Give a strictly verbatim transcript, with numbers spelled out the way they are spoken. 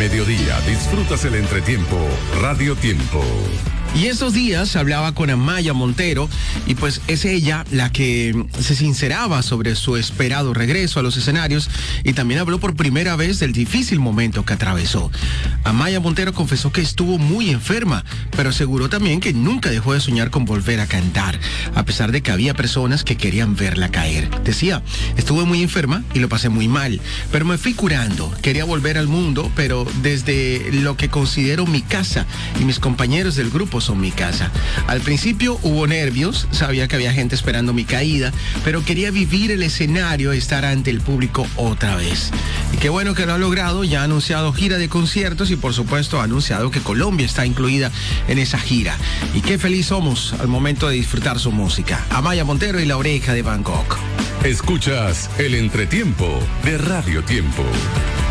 mediodía disfrutas el entretiempo Radio Tiempo. Y estos días hablaba con Amaya Montero y pues es ella la que se sinceraba sobre su esperado regreso a los escenarios y también habló por primera vez del difícil momento que atravesó. Amaya Montero confesó que estuvo muy enferma, pero aseguró también que nunca dejó de soñar con volver a cantar, a pesar de que había personas que querían verla caer. Decía, estuve muy enferma y lo pasé muy mal, pero me fui curando. Quería volver al mundo, pero desde lo que considero mi casa y mis compañeros del grupo son mi casa. Al principio hubo nervios, sabía que había gente esperando mi caída, pero quería vivir el escenario, estar ante el público otra vez. Y qué bueno que lo ha logrado, ya ha anunciado gira de conciertos y por supuesto ha anunciado que Colombia está incluida en esa gira. Y qué feliz somos al momento de disfrutar su música. Amaya Montero y La Oreja de Bangkok. Escuchas el entretiempo de Radio Tiempo.